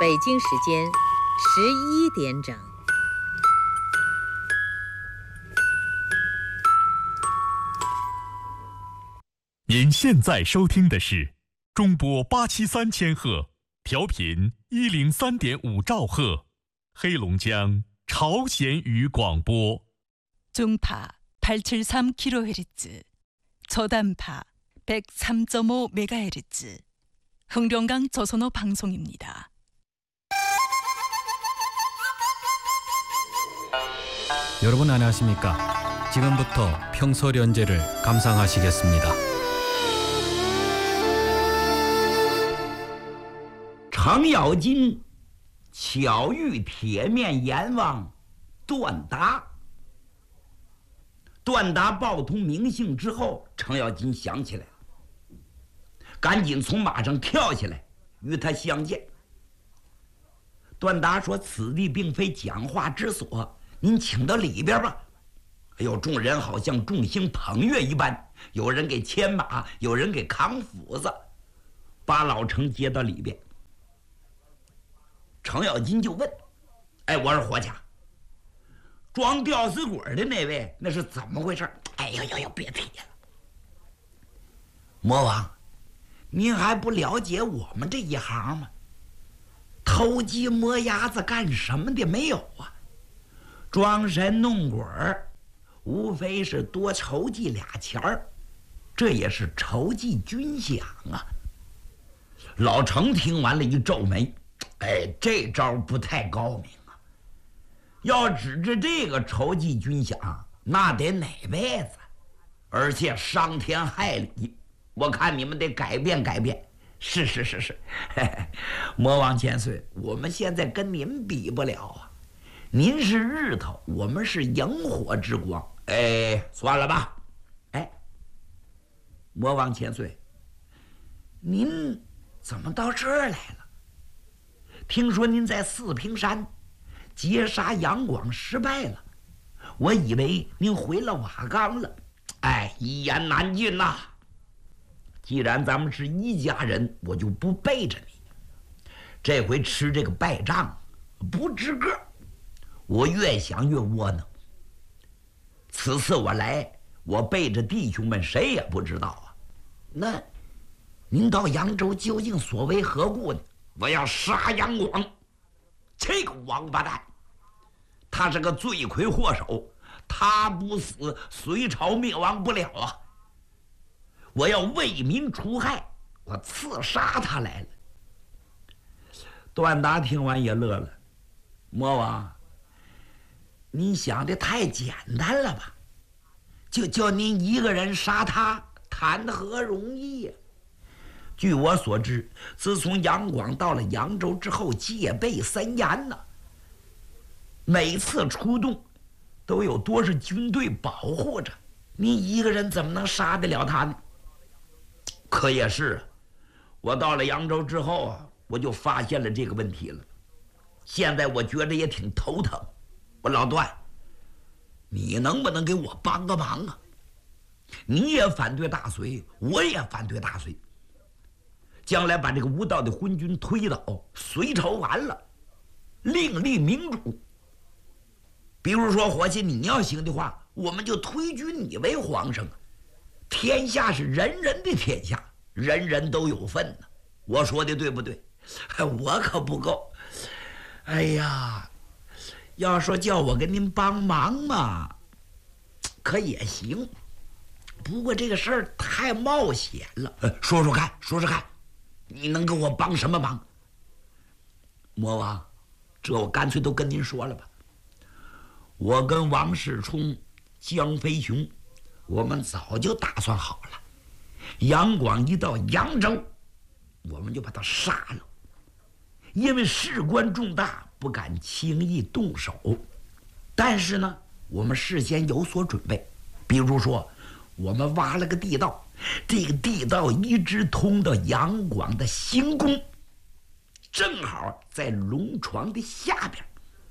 北京时间11点整。 您现在收听的是中波873千赫，调频103.5兆赫，黑龙江朝鲜语广播。 중파 873kHz, 저단파 103.5MHz, 흥룡강 조선어 방송입니다. 여러분 안녕하십니까? 지금부터 평소련제를 감상하시겠습니다. 程咬金巧遇铁面阎王段达。段达报通名姓之后，程咬金想起来了，赶紧从马上跳下来与他相见。段达说：“此地并非讲话之所，您请到里边吧。”哎呦，众人好像众星捧月一般，有人给牵马，有人给扛斧子，把老程接到里边。程咬金就问：“哎，我说伙计，装吊死鬼的那位那是怎么回事？”哎呦，别提了。魔王，您还不了解我们这一行吗？偷鸡摸鸭子干什么的没有啊？装神弄鬼儿，无非是多筹集俩钱儿，这也是筹集军饷啊。老程听完了一皱眉，哎，这招不太高明啊！要指着这个筹集军饷，那得哪辈子，而且伤天害理。我看你们得改变改变。是，嘿嘿，魔王千岁，我们现在跟您比不了啊！您是日头，我们是萤火之光。哎，算了吧。哎，魔王千岁，您怎么到这儿来了？听说您在四平山截杀杨广失败了，我以为您回了瓦岗了。哎，一言难尽呐。既然咱们是一家人，我就不背着你。这回吃这个败仗不值个，我越想越窝囊。此次我来，我背着弟兄们，谁也不知道啊。那您到扬州究竟所为何故呢？我要杀杨广，这个王八蛋，他是个罪魁祸首，他不死，隋朝灭亡不了啊！我要为民除害，我刺杀他来了。段达听完也乐了，魔王，您想的太简单了吧？就叫您一个人杀他，谈何容易呀？据我所知，自从杨广到了扬州之后，戒备森严呐。每次出动，都有多少军队保护着，您一个人怎么能杀得了他呢？可也是，我到了扬州之后啊，我就发现了这个问题了。现在我觉得也挺头疼。我老段，你能不能给我帮个忙啊？你也反对大隋，我也反对大隋。将来把这个无道的昏君推倒，隋朝完了，另立明主。比如说伙计，你要行的话，我们就推举你为皇上。天下是人人的天下，人人都有份呢。我说的对不对？我可不够。哎呀，要说叫我给您帮忙嘛，可也行。不过这个事儿太冒险了。说说看，你能给我帮什么忙？魔王，这我干脆都跟您说了吧。我跟王世充、江飞雄，我们早就打算好了，杨广一到扬州，我们就把他杀了。因为事关重大，不敢轻易动手。但是呢，我们事先有所准备，比如说，我们挖了个地道，这个地道一直通到杨广的行宫，正好在龙床的下边。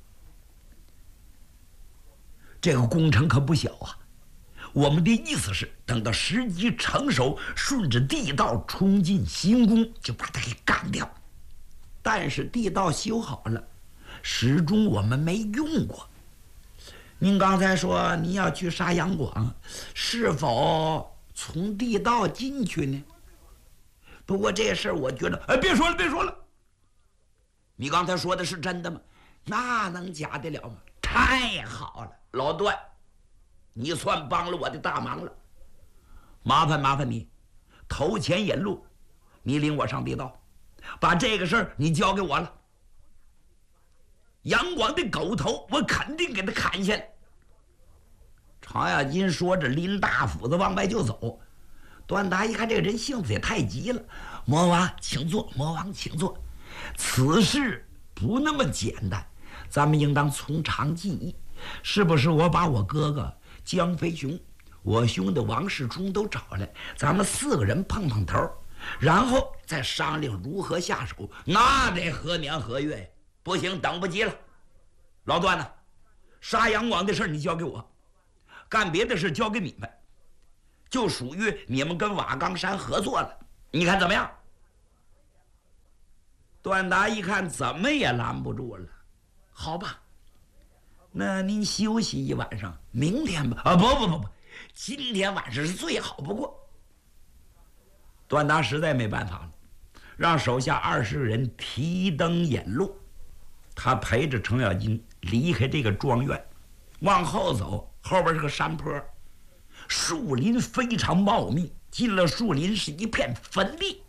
这个工程可不小啊！我们的意思是，等到时机成熟，顺着地道冲进行宫，就把他给干掉。 但是地道修好了，始终我们没用过。您刚才说您要去杀杨广，是否从地道进去呢？不过这事儿我觉得，别说了，别说了。你刚才说的是真的吗？那能假得了吗？太好了，老段，你算帮了我的大忙了。麻烦你，头前引路，你领我上地道，把这个事儿你交给我了。杨广的狗头，我肯定给他砍下来。常亚金说着，拎大斧子往外就走。段达一看这个人性子也太急了，魔王请坐，魔王请坐。此事不那么简单，咱们应当从长计议。是不是我把我哥哥江飞雄、我兄弟王世充都找来，咱们4个人碰碰头，然后再商量如何下手？那得何年何月呀？不行，等不及了。老段呢？杀杨广的事你交给我，干别的事交给你们，就属于你们跟瓦岗山合作了。你看怎么样？段达一看怎么也拦不住了，好吧，那您休息一晚上，明天吧。不，今天晚上是最好不过。段达实在没办法了，让手下20个人提灯引路，他陪着程咬金离开这个庄园，往后走，后边是个山坡，树林非常茂密，进了树林是一片坟地。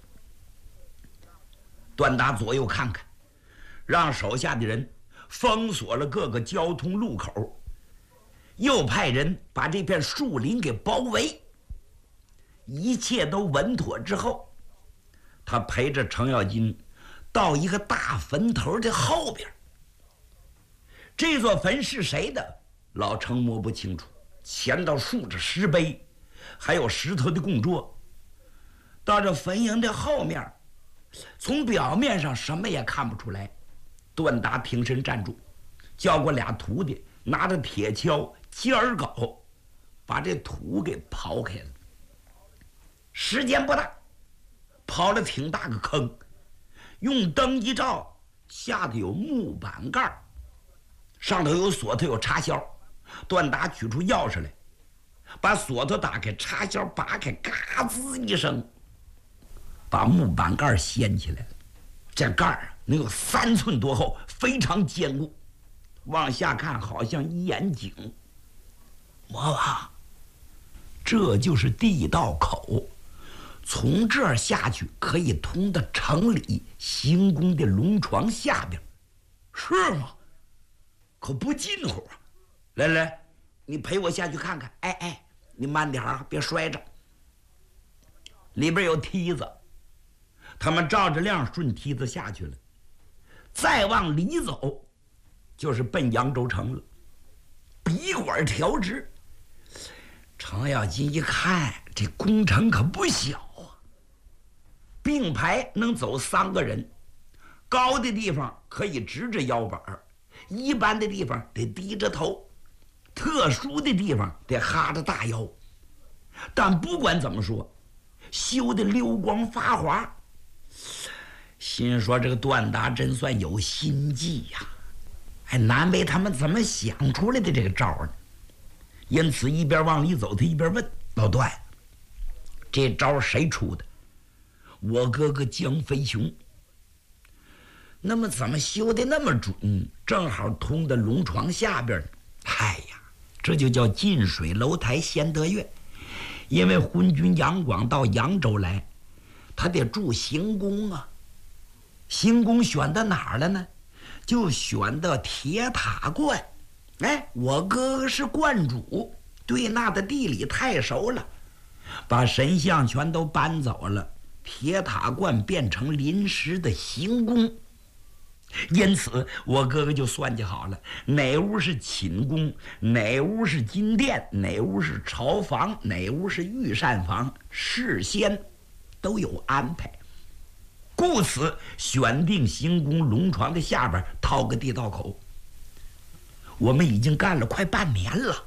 段达左右看看，让手下的人封锁了各个交通路口，又派人把这片树林给包围。一切都稳妥之后，他陪着程咬金到一个大坟头的后边。这座坟是谁的，老程摸不清楚，前头竖着石碑，还有石头的供桌。到这坟茔的后面，从表面上什么也看不出来。段达挺身站住，叫过俩徒弟，拿着铁锹、尖儿镐，把这土给刨开了。时间不大，刨了挺大个坑，用灯一照，下头有木板盖，上头有锁头，有插销。段达取出钥匙来，把锁头打开，插销拔开，嘎吱一声，把木板盖掀起来了。这盖儿能有3寸多厚，非常坚固，往下看好像一眼井。魔王，这就是地道口，从这儿下去可以通到城里行宫的龙床下边。是吗？可不近乎啊！来，你陪我下去看看。哎，你慢点啊，别摔着。里边有梯子，他们照着亮顺梯子下去了。再往里走，就是奔扬州城了。笔管调直，程咬金一看，这工程可不小啊。并排能走3个人，高的地方可以直着腰板，一般的地方得低着头，特殊的地方得哈着大腰。但不管怎么说，修得溜光发滑。心说这个段达真算有心计呀，还难为他们怎么想出来的这个招呢？因此一边往里走，他一边问老段：“这招谁出的？”我哥哥江飞雄。那么怎么修的那么准，正好通到龙床下边呢？哎呀，这就叫近水楼台先得月。因为昏君杨广到扬州来，他得住行宫啊。行宫选到哪儿了呢？就选到铁塔观。我哥哥是观主，对那的地理太熟了，把神像全都搬走了，铁塔观变成临时的行宫。因此我哥哥就算计好了，哪屋是寝宫，哪屋是金殿，哪屋是朝房，哪屋是御膳房，事先都有安排。故此选定行宫龙床的下边掏个地道口。我们已经干了快半年了。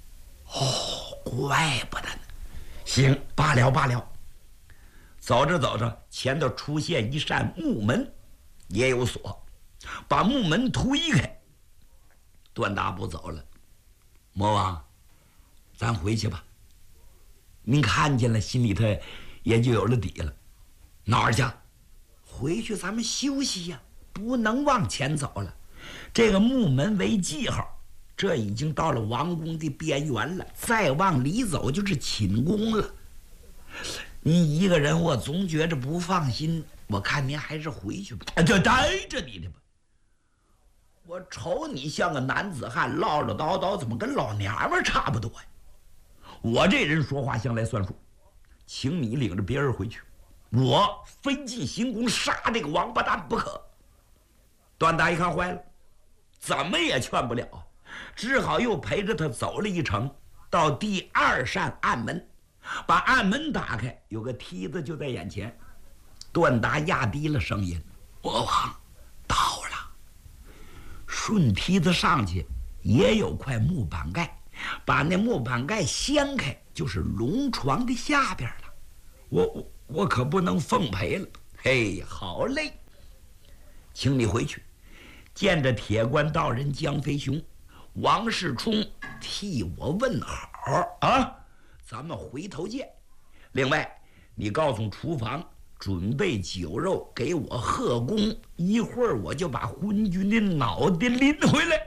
怪不得呢。行，罢了。走着走着，前头出现一扇木门， 也有锁，把木门推开。段大不走了，魔王，咱回去吧。您看见了，心里头也就有了底了。哪儿去？回去咱们休息呀，不能往前走了。这个木门为记号，这已经到了王宫的边缘了，再往里走就是寝宫了。您一个人，我总觉着不放心，我看您还是回去吧。就待着你的吧。我瞅你像个男子汉，唠唠叨叨，怎么跟老娘们差不多呀？我这人说话向来算数，请你领着别人回去，我非进行宫杀这个王八蛋不可。段达一看坏了，怎么也劝不了，只好又陪着他走了一程，到第2扇暗门，把暗门打开，有个梯子就在眼前。段达压低了声音：“魔王，到了。”顺梯子上去，也有块木板盖，把那木板盖掀开，就是龙床的下边了。我可不能奉陪了。嘿，好嘞，请你回去，见着铁关道人江飞雄、王世充，替我问好啊！咱们回头见。另外，你告诉厨房准备酒肉给我贺功，一会儿我就把昏君的脑袋拎回来。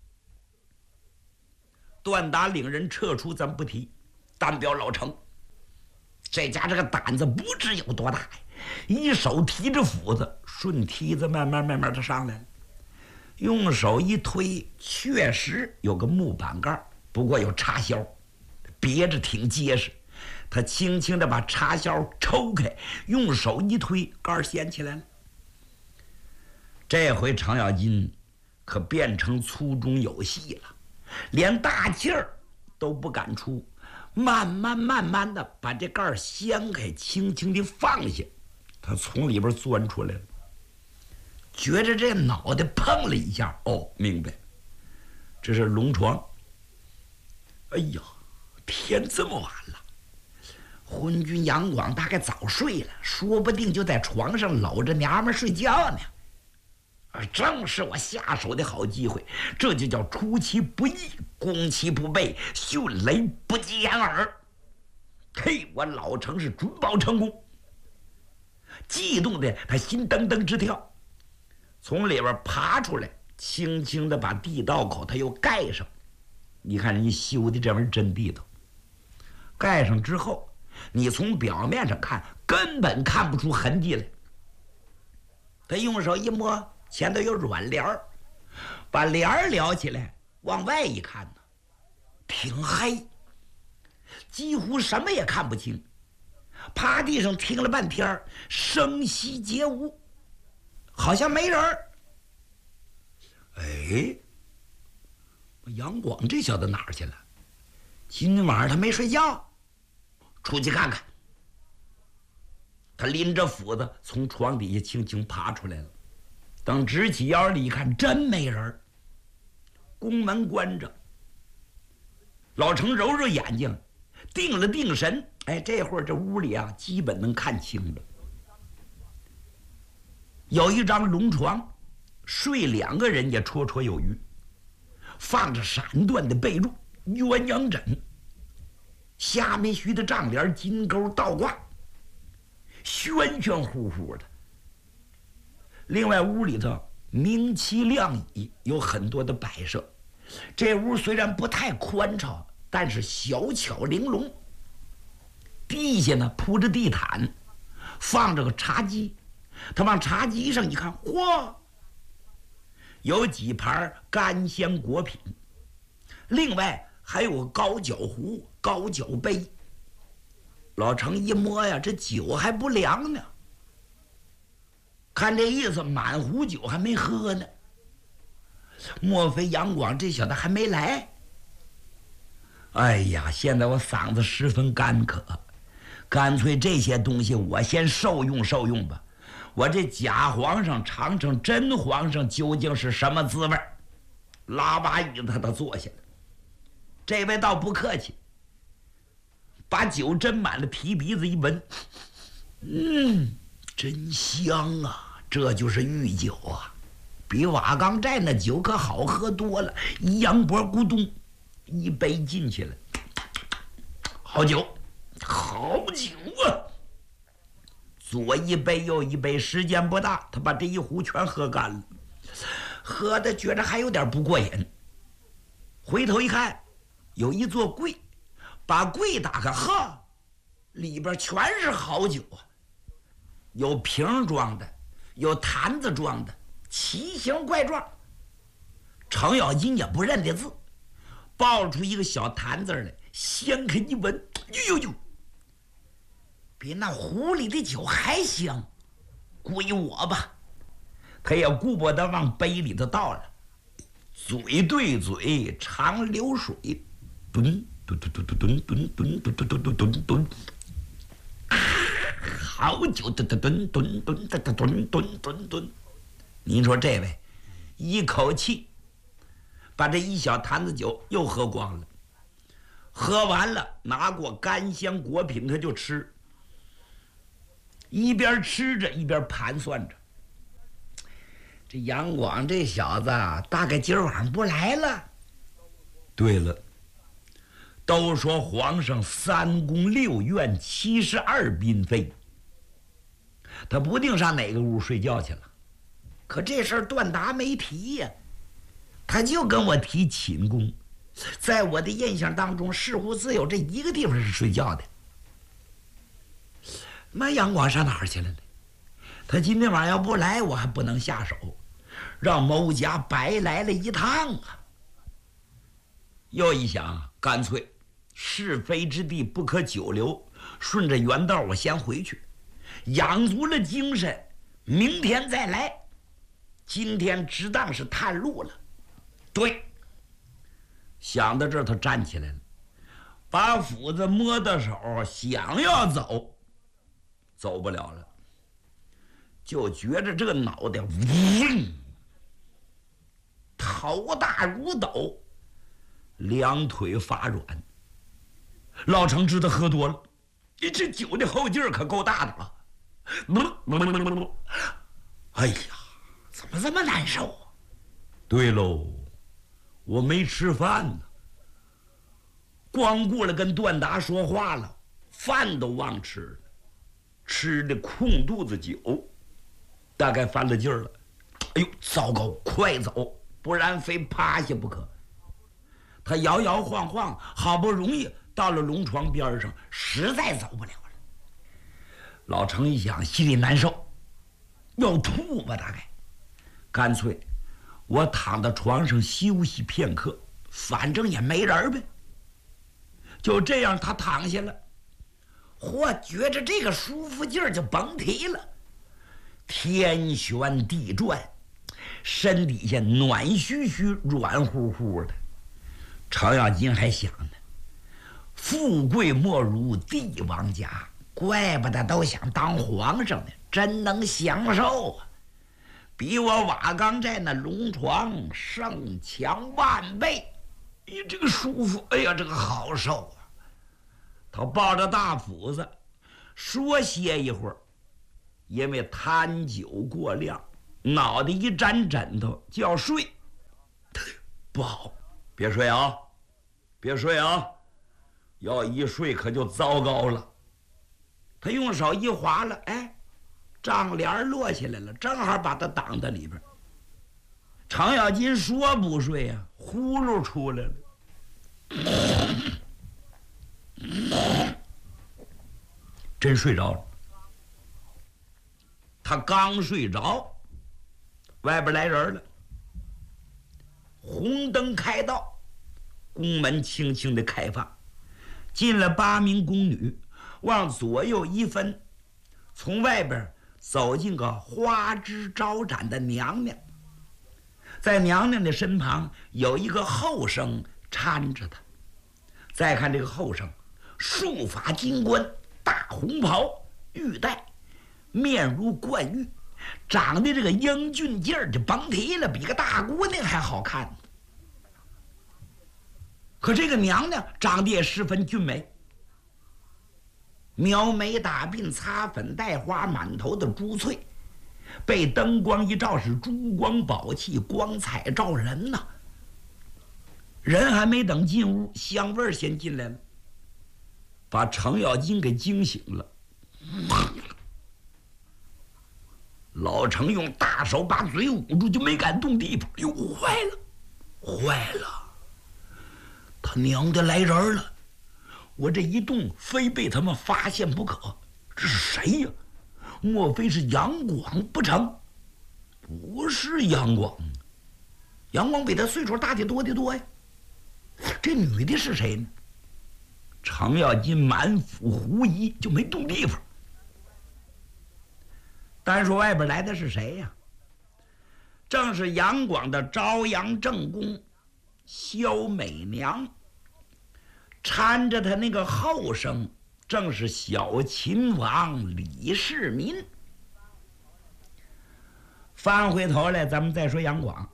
段达领人撤出，咱不提，单表老程，这家这个胆子不知有多大呀！一手提着斧子，顺梯子慢慢的上来了，用手一推，确实有个木板盖，不过有插销，别着挺结实。他轻轻地把插销抽开，用手一推，盖掀起来了。这回程咬金可变成粗中有细了，连大气儿都不敢出，慢慢的把这盖掀开，轻轻地放下。他从里边钻出来了，觉着这脑袋碰了一下，哦，明白，这是龙床。哎呀，天这么晚了，昏君杨广大概早睡了，说不定就在床上搂着娘们睡觉呢。正是我下手的好机会，这就叫出其不意，攻其不备，迅雷不及掩耳。嘿，我老程是准保成功。激动的他心噔噔直跳，从里边爬出来，轻轻的把地道口他又盖上。你看人家修的这玩意儿真地道，盖上之后，你从表面上看根本看不出痕迹来。他用手一摸，前头有软帘儿，把帘儿撩起来，往外一看呢，挺黑，几乎什么也看不清。趴地上听了半天，声息皆无，好像没人儿。哎，杨广这小子哪儿去了？今晚上他没睡觉，出去看看。他拎着斧子从床底下轻轻爬出来了，等直起腰里一看，真没人儿。宫门关着，老程揉揉眼睛，定了定神。哎，这会儿这屋里啊，基本能看清了。有一张龙床，睡2个人也绰绰有余，放着闪缎的被褥、鸳鸯枕，虾米须的帐帘，金钩倒挂，喧喧乎乎的。另外屋里头明漆亮椅，有很多的摆设。这屋虽然不太宽敞，但是小巧玲珑。地下呢铺着地毯，放着个茶几。他往茶几上一看，嚯，有几盘干香果品，另外还有个高脚壶、高脚杯。老程一摸呀，这酒还不凉呢，看这意思，满壶酒还没喝呢。莫非杨广这小子还没来？哎呀，现在我嗓子十分干渴，干脆这些东西我先受用受用吧。我这假皇上尝尝真皇上究竟是什么滋味。拉把椅子他坐下了，这位倒不客气，把酒斟满了，提鼻子一闻，真香啊， 这就是御酒啊，比瓦岗寨那酒可好喝多了。一扬脖咕咚，一杯进去了，好酒，好酒啊！左一杯右一杯，时间不大，他把这一壶全喝干了，喝的觉着还有点不过瘾。回头一看，有一座柜，把柜打开，呵，里边全是好酒啊，有瓶装的，有坛子装的，奇形怪状。程咬金也不认得字，抱出一个小坛子来，掀开一闻，呦呦呦，比那壶里的酒还香，归我吧。他也顾不得往杯里头倒了，嘴对嘴长流水，吨吨吨吨吨吨吨吨吨吨吨吨，好酒，吨吨吨吨吨吨吨吨吨吨。您说这位一口气把这一小坛子酒又喝光了，喝完了拿过干香果品他就吃，一边吃着一边盘算着，这杨广这小子大概今儿晚上不来了。对了，都说皇上3宫6院72嫔妃，他不定上哪个屋睡觉去了。可这事儿段达没提呀，他就跟我提寝宫。在我的印象当中，似乎只有这一个地方是睡觉的。那杨广上哪儿去了呢？他今天晚上要不来，我还不能下手，让某家白来了一趟啊。又一想，干脆是非之地不可久留，顺着原道我先回去，养足了精神，明天再来。今天只当是探路了。对，想到这儿，他站起来了，把斧子摸到手，想要走，走不了了，就觉着这个脑袋头大如斗，两腿发软。老程知道喝多了，这酒的后劲儿可够大的了。哎呀，怎么这么难受啊？对喽，我没吃饭呢，光顾了跟段达说话了，饭都忘吃了，吃的空肚子酒，大概翻了劲儿了。哎呦，糟糕，快走，不然非趴下不可。他摇摇晃晃，好不容易到了龙床边上，实在走不了了。老程一想，心里难受，要吐吧，大概干脆我躺到床上休息片刻，反正也没人呗。就这样，他躺下了，嚯，觉着这个舒服劲儿就甭提了，天旋地转，身底下暖吁吁、软乎乎的。程咬金还想呢，富贵莫如帝王家，怪不得都想当皇上呢，真能享受啊！比我瓦岗寨那龙床胜强万倍。哎呀，这个舒服，哎呀，这个好受啊！他抱着大斧子，说歇一会儿，因为贪酒过量，脑袋一沾枕头就要睡。不好，别睡啊，别睡啊！要一睡可就糟糕了。他用手一划了，哎，帐帘落下来了，正好把他挡在里边。程咬金说不睡啊，呼噜出来了。真睡着了。他刚睡着，外边来人了。红灯开道，宫门轻轻的开放，进了8名宫女，往左右一分，从外边走进个花枝招展的娘娘。在娘娘的身旁有一个后生搀着她。再看这个后生，束发金冠，大红袍，玉带，面如冠玉，长得这个英俊劲儿就甭提了，比个大姑娘还好看。可这个娘娘长得也十分俊美，描眉打鬓，擦粉戴花，满头的珠翠， 被灯光一照，是珠光宝气，光彩照人呐。人还没等进屋，香味儿先进来了，把程咬金给惊醒了。老程用大手把嘴捂住，就没敢动地方。哟，坏了，坏了！他娘的来人了！我这一动，非被他们发现不可。这是谁呀？莫非是杨广不成？不是杨广，杨广比他岁数大得多得多呀。这女的是谁呢？程咬金满腹狐疑，就没动地方。单说外边来的是谁呀？正是杨广的朝阳正宫萧美娘，搀着他那个后生，正是小秦王李世民。翻回头来，咱们再说杨广。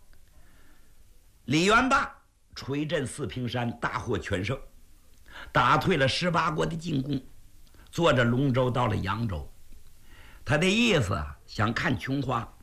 李元霸锤镇四平山，大获全胜，打退了18国的进攻，坐着龙舟到了扬州。他的意思啊，想看琼花，